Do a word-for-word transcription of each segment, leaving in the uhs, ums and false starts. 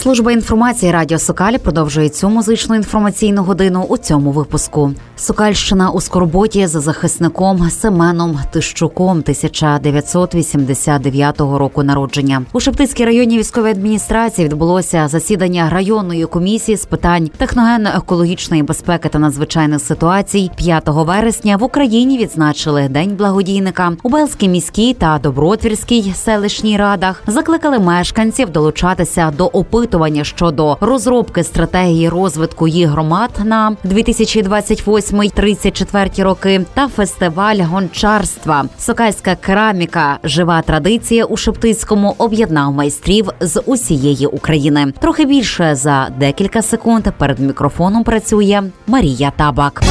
Служба інформації Радіо Сокаль продовжує цю музичну інформаційну годину у цьому випуску. Сокальщина у скорботі за захисником Семеном Тищуком тисяча дев'ятсот вісімдесят дев'ятого року народження. У Шептицькій районній військовій адміністрації відбулося засідання районної комісії з питань техногенно-екологічної безпеки та надзвичайних ситуацій. п'ятого вересня в Україні відзначили День благодійника. У Белзькій міській та Добротвірській селищній радах закликали мешканців долучатися до опитування щодо розробки стратегії розвитку їх громад на дві тисячі двадцять восьмий - тридцять четвертий роки та фестиваль гончарства. Сокальська кераміка «Жива традиція» у Шептицькому об'єднав майстрів з усієї України. Трохи більше за декілька секунд перед мікрофоном працює Марія Табак.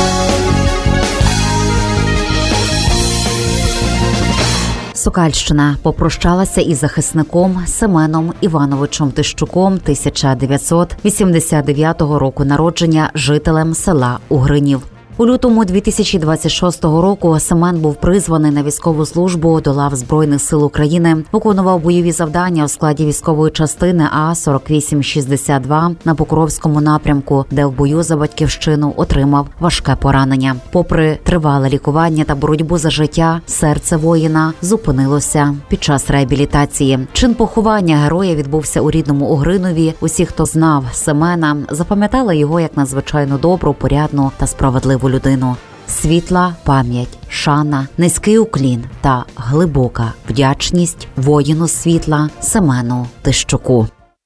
Сокальщина попрощалася із захисником Семеном Івановичем Тищуком тисяча дев'ятсот вісімдесят дев'ятого року народження, жителем села Угринів. У лютому дві тисячі двадцять шостого року Семен був призваний на військову службу до лав Збройних сил України, виконував бойові завдання у складі військової частини А сорок вісім шістдесят два на Покровському напрямку, де в бою за батьківщину отримав важке поранення. Попри тривале лікування та боротьбу за життя, серце воїна зупинилося під час реабілітації. Чин поховання героя відбувся у рідному Угринові. Усі, хто знав Семена, запам'ятали його як надзвичайно добру, порядну та справедливу людину. Світла пам'ять, шана, низький уклін та глибока вдячність воїну світла Семену Тищуку.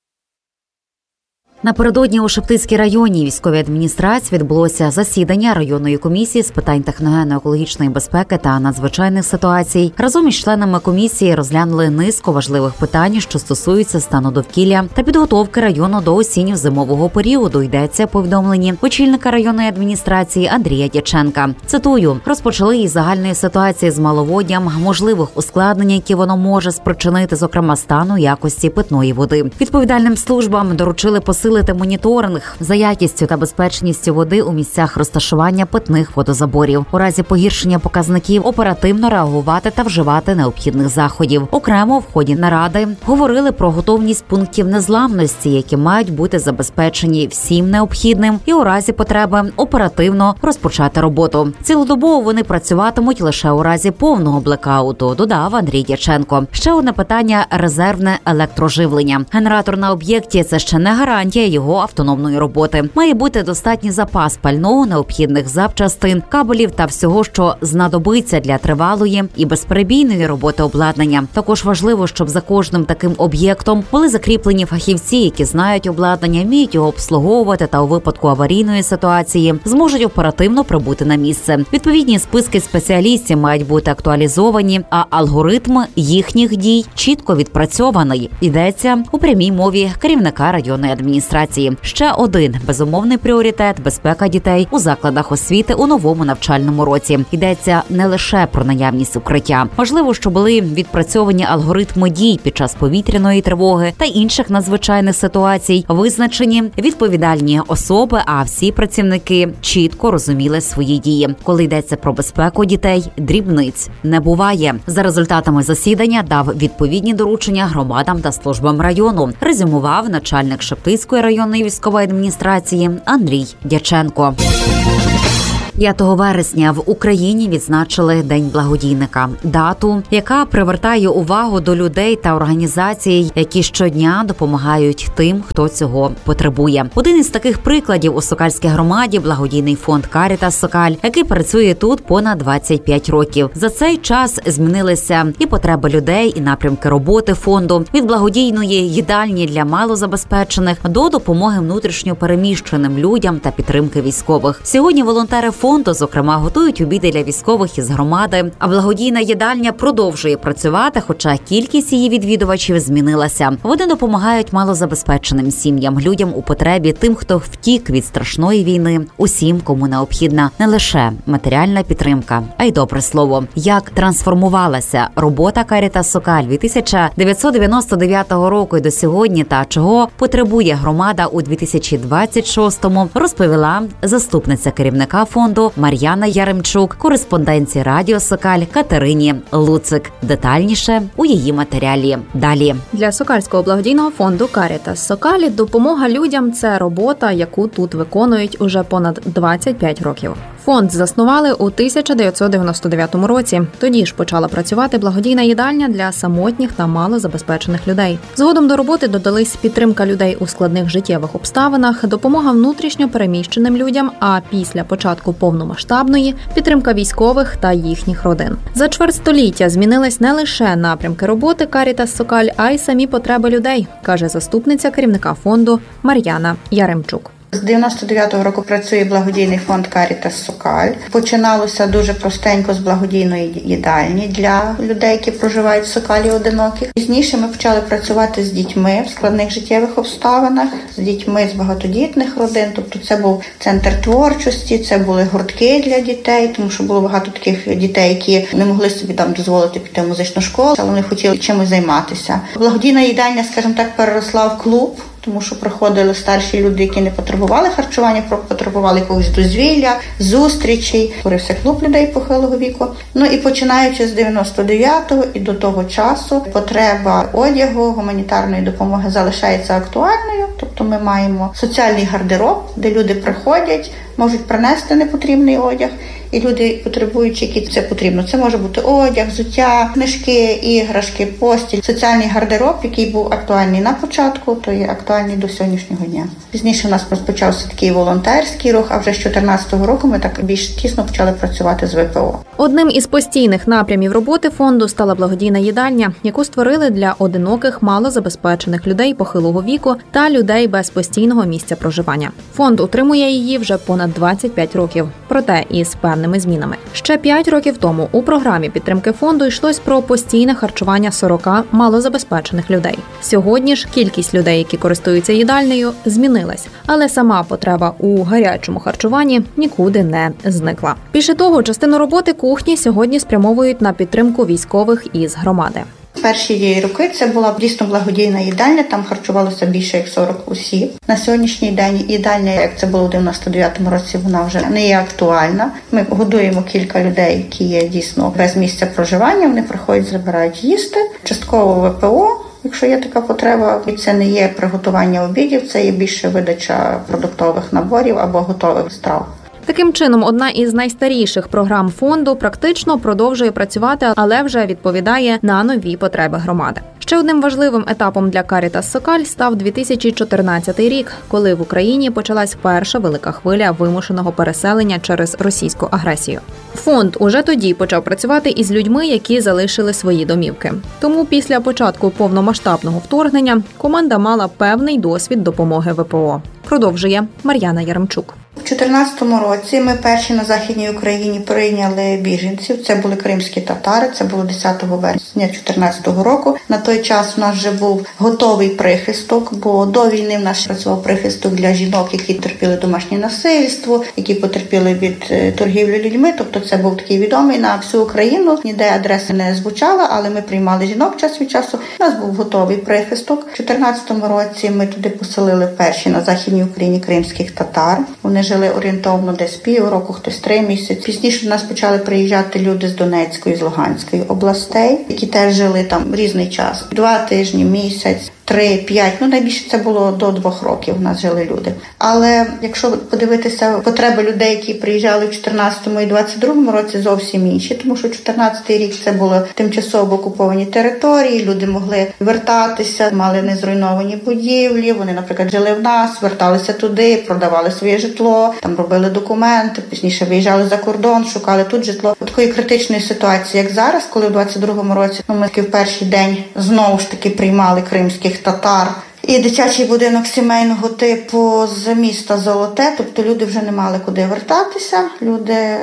Напередодні у Шептицькій районній військовій адміністрації відбулося засідання районної комісії з питань техногенно-екологічної безпеки та надзвичайних ситуацій. Разом із членами комісії розглянули низку важливих питань, що стосуються стану довкілля та підготовки району до осінньо-зимового періоду, йдеться в повідомленні очільника районної адміністрації Андрія Дяченка. Цитую: «Розпочали із загальної ситуації з маловоддям, можливих ускладнень, які воно може спричинити, зокрема стану якості питної води. Відповідальним службам доручили посилити моніторинг за якістю та безпечністю води у місцях розташування питних водозаборів. У разі погіршення показників оперативно реагувати та вживати необхідних заходів. Окремо в ході наради говорили про готовність пунктів незламності, які мають бути забезпечені всім необхідним і у разі потреби оперативно розпочати роботу. Цілодобово вони працюватимуть лише у разі повного блекауту», додав Андрій Дяченко. Ще одне питання – резервне електроживлення. Генератор на об'єкті – це ще не гарантія його автономної роботи. Має бути достатній запас пального, необхідних запчастин, кабелів та всього, що знадобиться для тривалої і безперебійної роботи обладнання. Також важливо, щоб за кожним таким об'єктом були закріплені фахівці, які знають обладнання, вміють його обслуговувати та у випадку аварійної ситуації зможуть оперативно прибути на місце. Відповідні списки спеціалістів мають бути актуалізовані, а алгоритм їхніх дій чітко відпрацьований. Йдеться у прямій мові керівника районної адміністрації. Ще один безумовний пріоритет – безпека дітей у закладах освіти у новому навчальному році. Йдеться не лише про наявність укриття. Важливо, щоб були відпрацьовані алгоритми дій під час повітряної тривоги та інших надзвичайних ситуацій, визначені відповідальні особи, а всі працівники чітко розуміли свої дії. Коли йдеться про безпеку дітей, дрібниць не буває. За результатами засідання дав відповідні доручення громадам та службам району, резюмував начальник Шептицької районної військової адміністрації Андрій Дяченко. п'ятого вересня в Україні відзначили День благодійника. Дату, яка привертає увагу до людей та організацій, які щодня допомагають тим, хто цього потребує. Один із таких прикладів у Сокальській громаді – благодійний фонд «Карітас Сокаль», який працює тут понад двадцять п'ять років. За цей час змінилися і потреби людей, і напрямки роботи фонду. Від благодійної їдальні для малозабезпечених до допомоги внутрішньо переміщеним людям та підтримки військових. Сьогодні волонтери фонду, зокрема, готують обіди для військових із громади, а благодійна їдальня продовжує працювати, хоча кількість її відвідувачів змінилася. Вони допомагають малозабезпеченим сім'ям, людям у потребі, тим, хто втік від страшної війни, усім, кому необхідна не лише матеріальна підтримка, а й добре слово. Як трансформувалася робота «Карітас Сокаль» від тисяча дев'ятсот дев'яносто дев'ятого року і до сьогодні та чого потребує громада у дві тисячі двадцять шостому, розповіла заступниця керівника фонду фонду Мар'яна Яремчук, кореспонденції Радіо Сокаль Катерині Луцик. Детальніше у її матеріалі. Далі. Для Сокальського благодійного фонду «Карітас Сокалі» допомога людям – це робота, яку тут виконують уже понад двадцять п'ять років. Фонд заснували у тисяча дев'ятсот дев'яносто дев'ятому році. Тоді ж почала працювати благодійна їдальня для самотніх та малозабезпечених людей. Згодом до роботи додались підтримка людей у складних життєвих обставинах, допомога внутрішньо переміщеним людям, а після початку повномасштабної – підтримка військових та їхніх родин. За чверть століття змінились не лише напрямки роботи «Карітас Сокаль», а й самі потреби людей, каже заступниця керівника фонду Мар'яна Яремчук. З дев'яносто дев'ятого року працює благодійний фонд «Карітас Сокаль». Починалося дуже простенько з благодійної їдальні для людей, які проживають в Сокалі одиноких. Пізніше ми почали працювати з дітьми в складних життєвих обставинах, з дітьми з багатодітних родин. Тобто це був центр творчості, це були гуртки для дітей, тому що було багато таких дітей, які не могли собі там дозволити піти в музичну школу, але вони хотіли чимось займатися. Благодійна їдальня, скажімо так, переросла в клуб, тому що приходили старші люди, які не потребували харчування, потребували якогось дозвілля, зустрічей. Творився клуб людей похилого віку. Ну і починаючи з дев'яносто дев'ятого і до того часу потреба одягу, гуманітарної допомоги залишається актуальною. Тобто ми маємо соціальний гардероб, де люди приходять, можуть принести непотрібний одяг, і люди, потребуючи, які це потрібно. Це може бути одяг, взуття, книжки, іграшки, постіль. Соціальний гардероб, який був актуальний на початку, то є актуальний до сьогоднішнього дня. Пізніше у нас розпочався такий волонтерський рух, а вже з чотирнадцятого року ми так більш тісно почали працювати з ВПО. Одним із постійних напрямів роботи фонду стала благодійна їдальня, яку створили для одиноких, малозабезпечених людей похилого віку та людей без постійного місця проживання. Фонд утримує її вже понад двадцять п'ять років, проте із певними змінами. Ще п'ять років тому у програмі підтримки фонду йшлось про постійне харчування сорока малозабезпечених людей. Сьогодні ж кількість людей, які користуються їдальнею, змінилась, але сама потреба у гарячому харчуванні нікуди не зникла. Більше того, частину роботи кухні сьогодні спрямовують на підтримку військових із громади. Перші роки це була дійсно благодійна їдальня, там харчувалося більше як сорок осіб. На сьогоднішній день їдальня, як це було в дев'яносто дев'ятому році, вона вже не є актуальна. Ми годуємо кілька людей, які є дійсно без місця проживання, вони приходять, забирають їсти. Частково ВПО, якщо є така потреба, і це не є приготування обідів, це є більше видача продуктових наборів або готових страв. Таким чином, одна із найстаріших програм фонду практично продовжує працювати, але вже відповідає на нові потреби громади. Ще одним важливим етапом для «Карітас Сокаль» став дві тисячі чотирнадцятий рік, коли в Україні почалась перша велика хвиля вимушеного переселення через російську агресію. Фонд уже тоді почав працювати із людьми, які залишили свої домівки. Тому після початку повномасштабного вторгнення команда мала певний досвід допомоги ВПО. Продовжує Мар'яна Яремчук. У дві тисячі чотирнадцятому році ми перші на Західній Україні прийняли біженців. Це були кримські татари, це було десятого вересня дві тисячі чотирнадцятого року. На той час у нас вже був готовий прихисток, бо до війни в нас працював прихисток для жінок, які терпіли домашнє насильство, які потерпіли від торгівлі людьми. Тобто це був такий відомий на всю Україну. Ніде адреси не звучала, але ми приймали жінок час від часу. У нас був готовий прихисток. У дві тисячі чотирнадцятому році ми туди поселили перші на Західній Україні кримських татар. Вони жили орієнтовно десь півроку, хтось три місяці. Пізніше до нас почали приїжджати люди з Донецької, з Луганської областей, які теж жили там різний час. Два тижні, місяць. Три, п'ять, ну найбільше це було до двох років, у нас жили люди. Але якщо подивитися потреби людей, які приїжджали в чотирнадцятому і двадцять другому році, зовсім інші, тому що чотирнадцятий рік це були тимчасово окуповані території, люди могли вертатися, мали незруйновані будівлі, вони, наприклад, жили в нас, верталися туди, продавали своє житло, там робили документи, пізніше виїжджали за кордон, шукали тут житло. От такої критичної ситуації, як зараз, коли в двадцять другому році, ну, ми в перший день знову ж таки приймали кримських татар і дитячий будинок сімейного типу з міста Золоте, тобто люди вже не мали куди вертатися, люди, ну,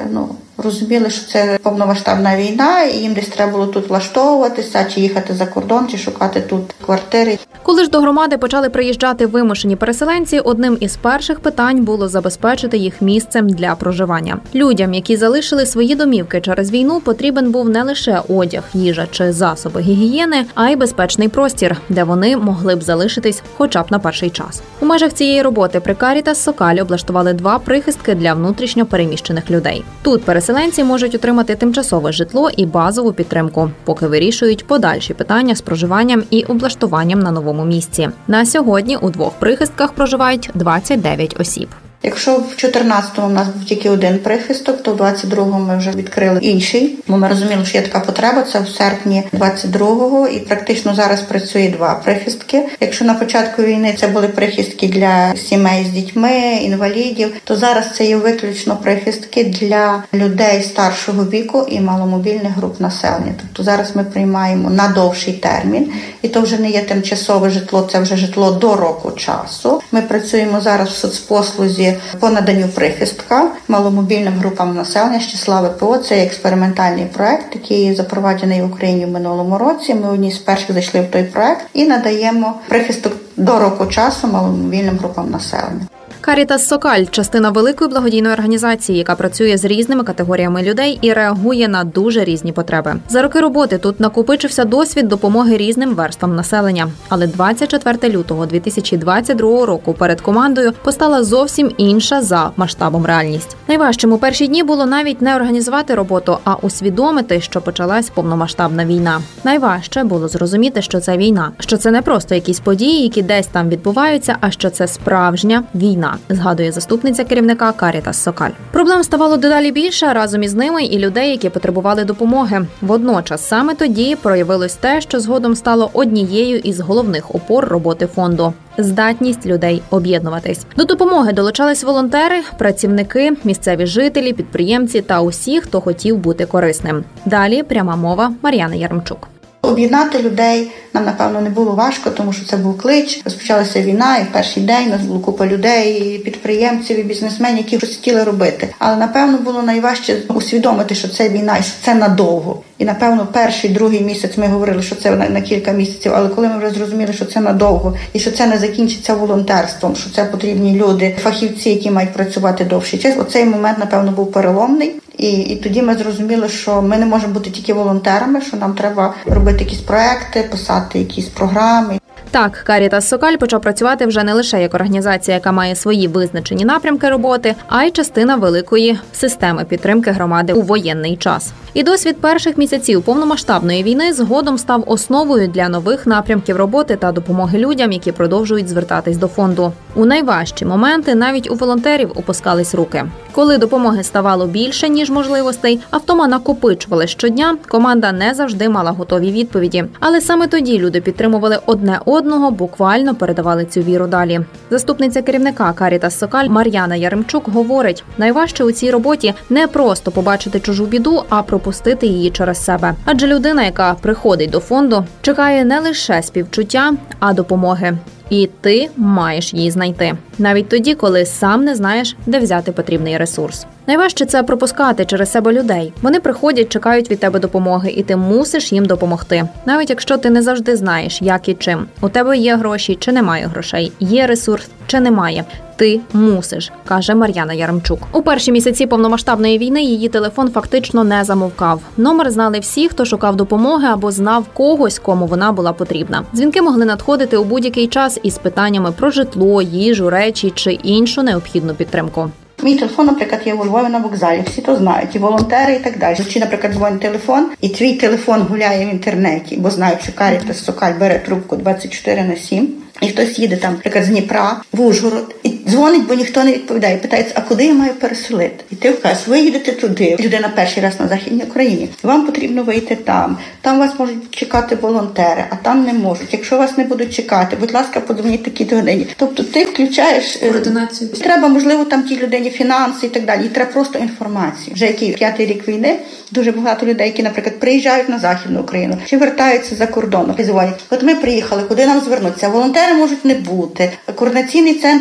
Розуміли, що це повномасштабна війна, і їм десь треба було тут влаштовуватися, чи їхати за кордон, чи шукати тут квартири. Коли ж до громади почали приїжджати вимушені переселенці, одним із перших питань було забезпечити їх місцем для проживання. Людям, які залишили свої домівки через війну, потрібен був не лише одяг, їжа чи засоби гігієни, а й безпечний простір, де вони могли б залишитись хоча б на перший час. У межах цієї роботи при Caritas Сокаль облаштували два прихистки для внутрішньо переміщених людей. Тут переселенці можуть отримати тимчасове житло і базову підтримку, поки вирішують подальші питання з проживанням і облаштуванням на новому місці. На сьогодні у двох прихистках проживають двадцять дев'ять осіб. Якщо в чотирнадцятому у нас був тільки один прихисток, то в двадцять другому ми вже відкрили інший, бо ми розуміли, що є така потреба. Це в серпні двадцять другого, і практично зараз працює два прихистки. Якщо на початку війни це були прихистки для сімей з дітьми, інвалідів, то зараз це є виключно прихистки для людей старшого віку і маломобільних груп населення. Тобто зараз ми приймаємо на довший термін, і то вже не є тимчасове житло, це вже житло до року часу. Ми працюємо зараз в соцпослузі по наданню прихистка маломобільним групам населення з числа ВПО. Це експериментальний проект, який запроваджений в Україні в минулому році. Ми одні з перших зайшли в той проект і надаємо прихисток до року часу маломобільним групам населення. Caritas Сокаль – частина великої благодійної організації, яка працює з різними категоріями людей і реагує на дуже різні потреби. За роки роботи тут накопичився досвід допомоги різним верствам населення. Але двадцять четвертого лютого дві тисячі двадцять другого року перед командою постала зовсім інша за масштабом реальність. Найважчим у перші дні було навіть не організувати роботу, а усвідомити, що почалась повномасштабна війна. Найважче було зрозуміти, що це війна, що це не просто якісь події, які десь там відбуваються, а що це справжня війна, згадує заступниця керівника Caritas Сокаль. Проблем ставало дедалі більше, а разом із ними і людей, які потребували допомоги. Водночас саме тоді проявилось те, що згодом стало однією із головних опор роботи фонду – здатність людей об'єднуватись. До допомоги долучались волонтери, працівники, місцеві жителі, підприємці та усі, хто хотів бути корисним. Далі пряма мова Мар'яни Яремчук. Об'єднати людей нам, напевно, не було важко, тому що це був клич. Розпочалася війна, і в перший день у нас було купа людей, і підприємців, і бізнесменів, які щось хотіли робити. Але, напевно, було найважче усвідомити, що це війна, і що це надовго. І, напевно, перший, другий місяць ми говорили, що це на, на кілька місяців, але коли ми вже зрозуміли, що це надовго, і що це не закінчиться волонтерством, що це потрібні люди, фахівці, які мають працювати довший час, оцей момент, напевно, був переломний. І, і тоді ми зрозуміли, що ми не можемо бути тільки волонтерами, що нам треба робити якісь проекти, писати якісь програми. Так, Caritas Сокаль почав працювати вже не лише як організація, яка має свої визначені напрямки роботи, а й частина великої системи підтримки громади у воєнний час. І досвід перших місяців повномасштабної війни згодом став основою для нових напрямків роботи та допомоги людям, які продовжують звертатись до фонду. У найважчі моменти навіть у волонтерів опускались руки. Коли допомоги ставало більше, ніж можливостей, а втома накопичували щодня, команда не завжди мала готові відповіді. Але саме тоді люди підтримували одне одного, буквально передавали цю віру далі. Заступниця керівника Caritas Сокаль Мар'яна Яремчук говорить, найважче у цій роботі не просто побачити чужу біду, а пропустити її через себе. Адже людина, яка приходить до фонду, чекає не лише співчуття, а допомоги. І ти маєш її знайти. Навіть тоді, коли сам не знаєш, де взяти потрібний ресурс. Найважче – це пропускати через себе людей. Вони приходять, чекають від тебе допомоги, і ти мусиш їм допомогти. Навіть якщо ти не завжди знаєш, як і чим. У тебе є гроші чи немає грошей, є ресурс чи немає. Ти мусиш, каже Мар'яна Яремчук. У перші місяці повномасштабної війни її телефон фактично не замовкав. Номер знали всі, хто шукав допомоги або знав когось, кому вона була потрібна. Дзвінки могли надходити у будь-який час із питаннями про житло, їжу, речі чи іншу необхідну підтримку. Мій телефон, наприклад, є у Львові на вокзалі, всі то знають, і волонтери, і так далі. Чи, наприклад, дзвонить телефон, і твій телефон гуляє в інтернеті, бо знають, що Caritas Сокаль бере трубку двадцять чотири на сім, і хтось їде там, наприклад, з Дніпра в Ужгород, і дзвонить, бо ніхто не відповідає, питається, а куди я маю переселити? І ти вказуєш, ви їдете туди, людина перший раз на Західній Україні, вам потрібно вийти там, там вас можуть чекати волонтери, а там не можуть. Якщо вас не будуть чекати, будь ласка, подзвоніть такі годині. Тобто ти включаєш координацію. Треба, можливо, там тій людині фінанси і так далі, і треба просто інформацію. Вже який п'ятий рік війни, дуже багато людей, які, наприклад, приїжджають на Західну Україну, чи вертаються за кордоном, і дзвонять, от ми приїхали, куди нам звернутися? Волонтери можуть не бути, координаційний центр може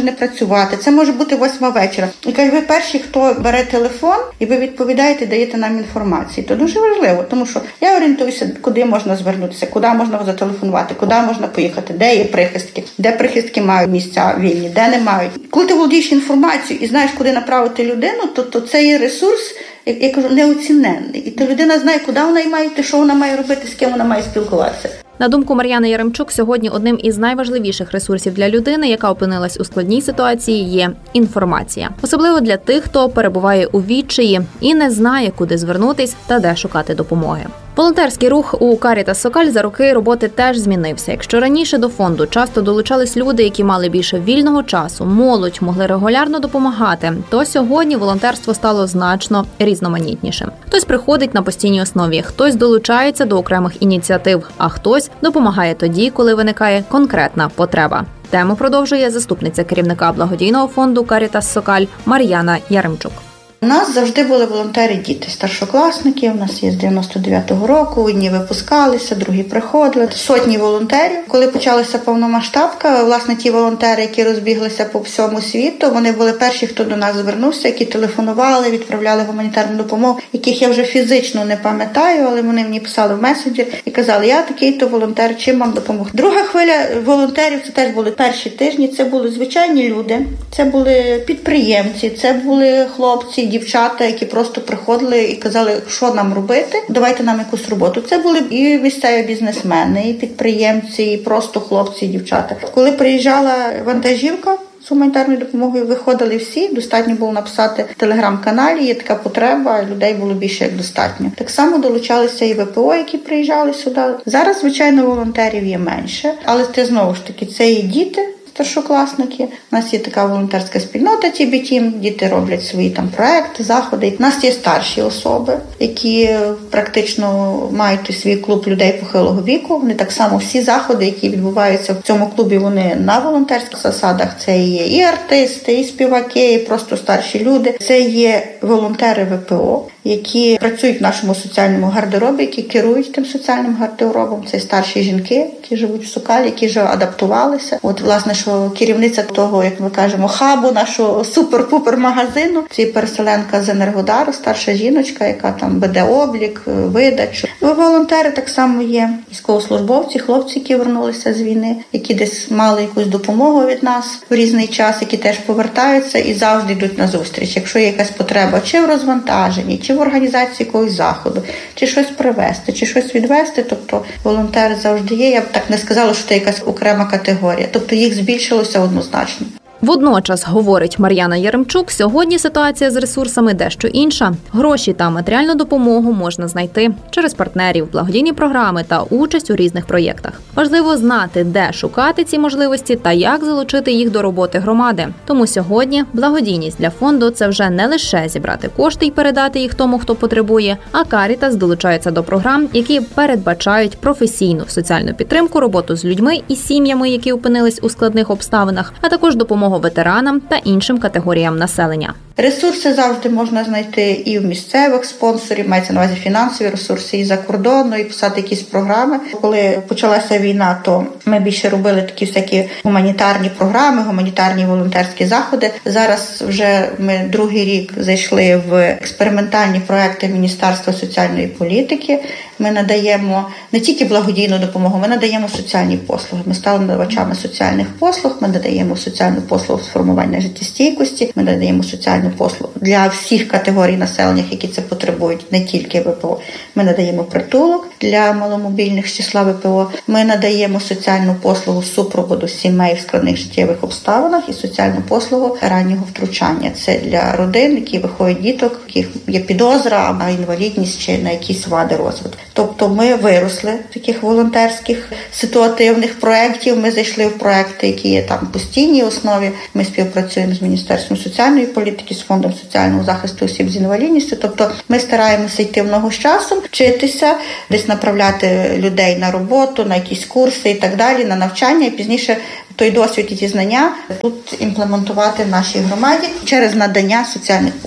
не працювати, це може бути восьма вечора. І кажуть, ви перші, хто бере телефон, і ви відповідаєте, даєте нам інформацію. То дуже важливо, тому що я орієнтуюся, куди можна звернутися, куди можна зателефонувати, куди можна поїхати, де є прихистки, де прихистки мають місця вільні, де не мають. Коли ти володієш інформацією і знаєш, куди направити людину, то, то це є ресурс, як я кажу, неоціненний. І то людина знає, куди вона має йти, що вона має робити, з ким вона має спілкуватися. На думку Мар'яни Яремчук, сьогодні одним із найважливіших ресурсів для людини, яка опинилась у складній ситуації, є інформація. Особливо для тих, хто перебуває у відчаї і не знає, куди звернутись та де шукати допомоги. Волонтерський рух у Caritas Сокаль за роки роботи теж змінився. Якщо раніше до фонду часто долучались люди, які мали більше вільного часу, молодь, могли регулярно допомагати, то сьогодні волонтерство стало значно різноманітнішим. Хтось приходить на постійній основі, хтось долучається до окремих ініціатив, а хтось допомагає тоді, коли виникає конкретна потреба. Тему продовжує заступниця керівника благодійного фонду Caritas Сокаль Мар'яна Яремчук. У нас завжди були волонтери-діти, старшокласники, у нас є з дев'яносто дев'ятого року, одні випускалися, другі приходили, сотні волонтерів. Коли почалася повномасштабка, власне, ті волонтери, які розбіглися по всьому світу, вони були перші, хто до нас звернувся, які телефонували, відправляли гуманітарну допомогу, яких я вже фізично не пам'ятаю, але вони мені писали в месенджер і казали, я такий-то волонтер, чим вам допомогти. Друга хвиля волонтерів, це теж були перші тижні, це були звичайні люди, це були підприємці, це були хлопці, дівчата, які просто приходили і казали, що нам робити, давайте нам якусь роботу. Це були і місцеві бізнесмени, і підприємці, і просто хлопці, і дівчата. Коли приїжджала вантажівка з гуманітарною допомогою, виходили всі, достатньо було написати в телеграм-каналі, є така потреба, людей було більше як достатньо. Так само долучалися і ВПО, які приїжджали сюди. Зараз, звичайно, волонтерів є менше, але це знову ж таки, це і діти, старшокласники. У нас є така волонтерська спільнота ті бі тім, діти роблять свої там проекти, заходи. У нас є старші особи, які практично мають свій клуб людей похилого віку. Вони так само всі заходи, які відбуваються в цьому клубі, вони на волонтерських засадах. Це є і артисти, і співаки, і просто старші люди. Це є волонтери ВПО, які працюють в нашому соціальному гардеробі, які керують тим соціальним гардеробом. Це старші жінки, які живуть в Сокалі, які вже адаптувалися. От, власне, що керівниця того, як ми кажемо, хабу, нашого супер-пупер магазину, це переселенка з Енергодару, старша жіночка, яка там веде облік, видачу. Волонтери так само є військовослужбовці, хлопці, які вернулися з війни, які десь мали якусь допомогу від нас в різний час, які теж повертаються і завжди йдуть на зустріч. Якщо є якась потреба, чи в розвантаженні, чи в організації якогось заходу, чи щось привезти, чи щось відвезти, тобто волонтери завжди є. Я б так не сказала, що це якась окрема категорія. Тобто їх збільшилося однозначно. Водночас, говорить Мар'яна Яремчук, сьогодні ситуація з ресурсами дещо інша. Гроші та матеріальну допомогу можна знайти через партнерів, благодійні програми та участь у різних проєктах. Важливо знати, де шукати ці можливості та як залучити їх до роботи громади. Тому сьогодні благодійність для фонду – це вже не лише зібрати кошти і передати їх тому, хто потребує, а Caritas долучається до програм, які передбачають професійну соціальну підтримку, роботу з людьми і сім'ями, які опинились у складних обставинах, а також допомогу ветеранам та іншим категоріям населення. Ресурси завжди можна знайти і в місцевих спонсорів, мається на увазі фінансові ресурси, і за кордону, і писати якісь програми. Коли почалася війна, то ми більше робили такі всякі гуманітарні програми, гуманітарні волонтерські заходи. Зараз вже ми другий рік зайшли в експериментальні проекти Міністерства соціальної політики. Ми надаємо не тільки благодійну допомогу, ми надаємо соціальні послуги. Ми стали надавачами соціальних послуг, ми надаємо соціальну послугу з формування життєстійкості, ми надаємо соціальну послугу для всіх категорій населення, які це потребують, не тільки ВПО. Ми надаємо притулок для маломобільних з числа ВПО. Ми надаємо соціальну послугу супроводу сімей в складних життєвих обставинах і соціальну послугу раннього втручання. Це для родин, які виходять діток, яких є підозра на інвалідність чи на якісь вади розвитку. Тобто ми виросли таких волонтерських ситуативних проєктів. Ми зайшли в проєкти, які є там постійній основі. Ми співпрацюємо з Міністерством соціальної політики, з Фондом соціального захисту осіб з інвалідністю. Тобто ми стараємося йти в ногу з часом, вчитися, десь направляти людей на роботу, на якісь курси і так далі, на навчання, і пізніше той досвід і ті знання тут імплементувати в нашій громаді через надання соціальних послуг.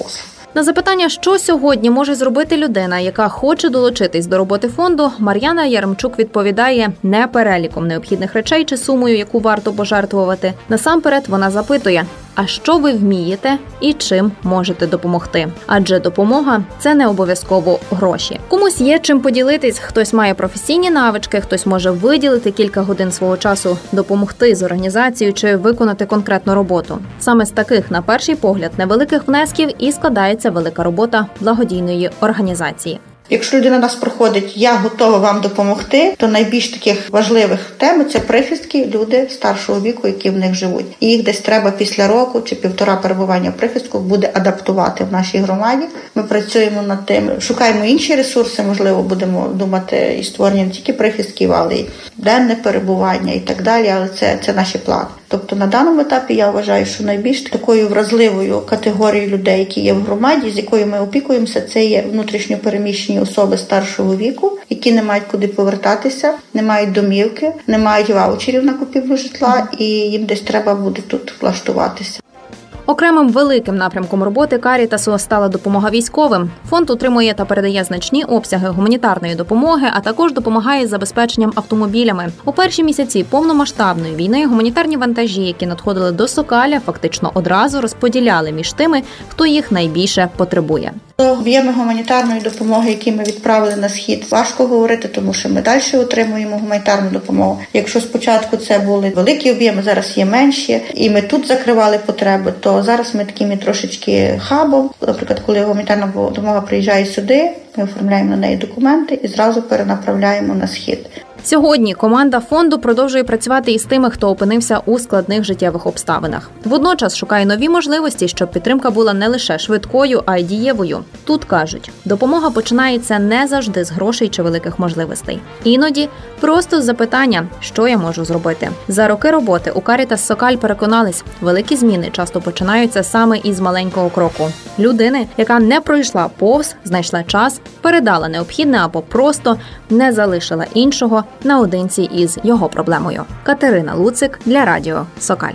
На запитання, що сьогодні може зробити людина, яка хоче долучитись до роботи фонду, Мар'яна Яремчук відповідає не переліком необхідних речей чи сумою, яку варто пожертвувати. Насамперед вона запитує, а що ви вмієте і чим можете допомогти? Адже допомога – це не обов'язково гроші. Комусь є чим поділитись, хтось має професійні навички, хтось може виділити кілька годин свого часу, допомогти з організацією чи виконати конкретну роботу. Саме з таких, на перший погляд, невеликих внесків і складається велика робота благодійної організації. Якщо людина нас проходить, я готова вам допомогти, то найбільш таких важливих тем – це прихистки, люди старшого віку, які в них живуть. І їх десь треба після року чи півтора перебування в прихистку буде адаптувати в нашій громаді. Ми працюємо над тим, шукаємо інші ресурси, можливо, будемо думати і створення не тільки прихистків, але й денне перебування і так далі, але це, це наші плани. Тобто на даному етапі я вважаю, що найбільш такою вразливою категорією людей, які є в громаді, з якою ми опікуємося, це є внутрішньо переміщені особи старшого віку, які не мають куди повертатися, не мають домівки, не мають ваучерів на купівлю житла, і їм десь треба буде тут влаштуватися. Окремим великим напрямком роботи Карітасу стала допомога військовим. Фонд утримує та передає значні обсяги гуманітарної допомоги, а також допомагає з забезпеченням автомобілями. У перші місяці повномасштабної війни гуманітарні вантажі, які надходили до Сокаля, фактично одразу розподіляли між тими, хто їх найбільше потребує. Об'єми гуманітарної допомоги, які ми відправили на схід, важко говорити, тому що ми далі отримуємо гуманітарну допомогу. Якщо спочатку це були великі об'єми, зараз є менші, і ми тут закривали потреби, то зараз ми такими трошечки хабом. Наприклад, коли гуманітарна допомога приїжджає сюди, ми оформляємо на неї документи і зразу перенаправляємо на схід. Сьогодні команда фонду продовжує працювати із тими, хто опинився у складних життєвих обставинах. Водночас шукає нові можливості, щоб підтримка була не лише швидкою, а й дієвою. Тут кажуть, допомога починається не завжди з грошей чи великих можливостей. Іноді просто з запитання, що я можу зробити. За роки роботи у Карітас Сокаль переконались, великі зміни часто починаються саме із маленького кроку. Людини, яка не пройшла повз, знайшла час, передала необхідне або просто не залишила іншого наодинці із його проблемою. Катерина Луцик для радіо Сокаль.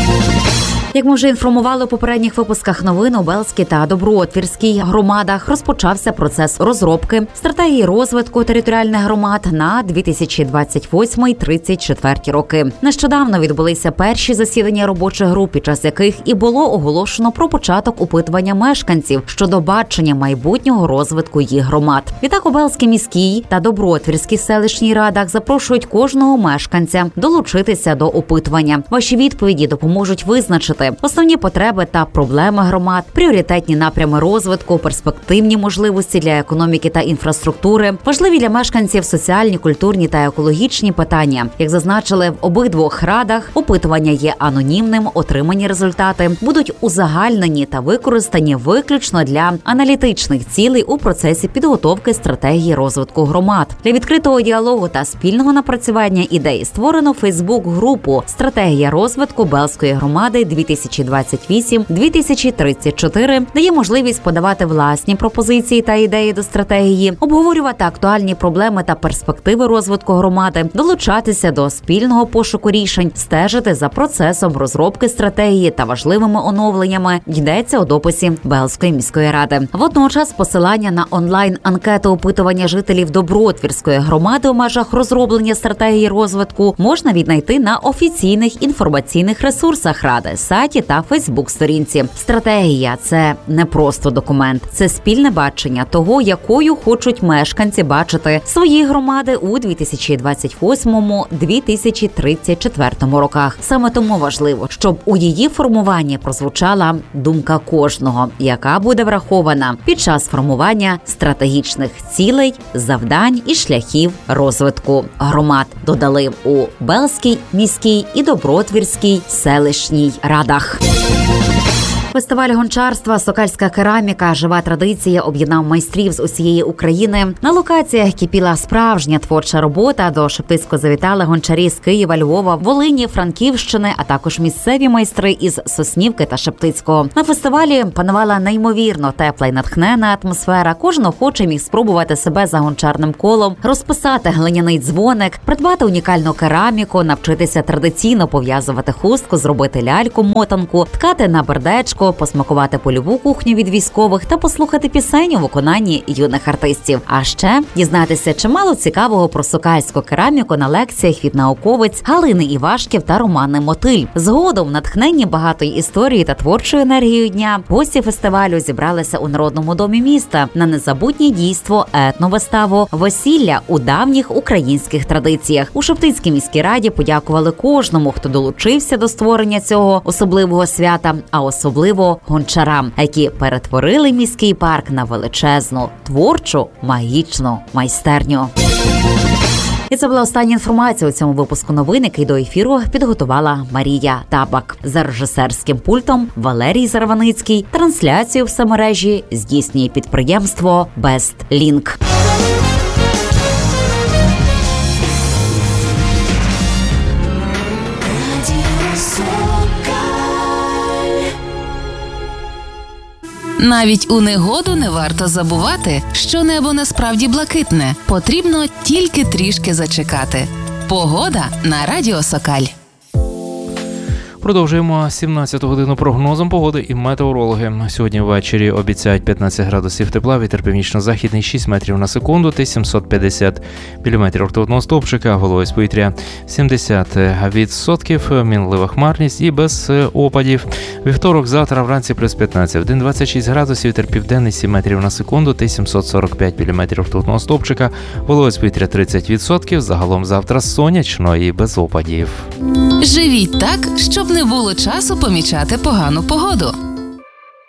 Як ми вже інформували у попередніх випусках новин, у Белзькій та Доброотвірській громадах розпочався процес розробки стратегії розвитку територіальних громад на дві тисячі двадцять восьмий - тридцять четвертий роки. Нещодавно відбулися перші засідання робочих груп, під час яких і було оголошено про початок опитування мешканців щодо бачення майбутнього розвитку їх громад. Відтак у Белзькій міській та Доброотвірській селищній радах запрошують кожного мешканця долучитися до опитування. Ваші відповіді допоможуть визначити основні потреби та проблеми громад, пріоритетні напрями розвитку, перспективні можливості для економіки та інфраструктури, важливі для мешканців соціальні, культурні та екологічні питання. Як зазначили в обидвох радах, опитування є анонімним, отримані результати будуть узагальнені та використані виключно для аналітичних цілей у процесі підготовки стратегії розвитку громад. Для відкритого діалогу та спільного напрацювання ідей створено Фейсбук-групу «Стратегія розвитку Белзької громади дві тисячі двадцять вісім - дві тисячі тридцять чотири», дає можливість подавати власні пропозиції та ідеї до стратегії, обговорювати актуальні проблеми та перспективи розвитку громади, долучатися до спільного пошуку рішень, стежити за процесом розробки стратегії та важливими оновленнями, йдеться у дописі Белзької міської ради. Водночас посилання на онлайн-анкету опитування жителів Доброотвірської громади у межах розроблення стратегії розвитку можна віднайти на офіційних інформаційних ресурсах ради, сайті та Фейсбук-сторінці. Стратегія – це не просто документ, це спільне бачення того, якою хочуть мешканці бачити свої громади у дві тисячі двадцять восьмому - дві тисячі тридцять четвертому роках. Саме тому важливо, щоб у її формуванні прозвучала думка кожного, яка буде врахована під час формування стратегічних цілей, завдань і шляхів розвитку громад, додали у Белзькій міській і Доброотвірській селищній радах. Фестиваль гончарства «Сокальська кераміка. Жива традиція» об'єднав майстрів з усієї України. На локаціях кипіла справжня творча робота. До Шептицького завітали гончарі з Києва, Львова, Волині, Франківщини, а також місцеві майстри із Соснівки та Шептицького. На фестивалі панувала неймовірно тепла й натхнена атмосфера. Кожен охочий міг спробувати себе за гончарним колом, розписати глиняний дзвоник, придбати унікальну кераміку, навчитися традиційно пов'язувати хустку, зробити ляльку-мотанку, ткати на бердечку, смачненького, посмакувати польову кухню від військових та послухати пісень у виконанні юних артистів. А ще дізнатися чимало цікавого про сокальську кераміку на лекціях від науковиць Галини Івашків та Романи Мотиль. Згодом, натхненні багатої історії та творчою енергією дня, гості фестивалю зібралися у Народному домі міста на незабутнє дійство етновиставу «Весілля у давніх українських традиціях». У Шептицькій міській раді подякували кожному, хто долучився до створення цього особливого свята, а особливо гончарам, які перетворили міський парк на величезну, творчу, магічну майстерню. І це була остання інформація у цьому випуску новин, який до ефіру підготувала Марія Табак. За режисерським пультом Валерій Зарваницький. Трансляцію в соцмережі здійснює підприємство Best Link. Навіть у негоду не варто забувати, що небо насправді блакитне. Потрібно тільки трішки зачекати. Погода на Радіо Сокаль. Продовжуємо сімнадцяту годину прогнозом погоди і метеорологи. Сьогодні ввечері обіцяють п'ятнадцять градусів тепла, вітер північно-західний шість метрів на секунду та сімсот п'ятдесят міліметрів ртутного стовпчика, вологість повітря сімдесят відсотків, мінлива хмарність і без опадів. Вівторок, завтра вранці плюс п'ятнадцять, в день двадцять шість градусів, вітер південний сім метрів на секунду та сімсот сорок п'ять міліметрів ртутного стовпчика, вологість повітря тридцять відсотків, загалом завтра сонячно і без опадів. Живіть так, щоб не було часу помічати погану погоду.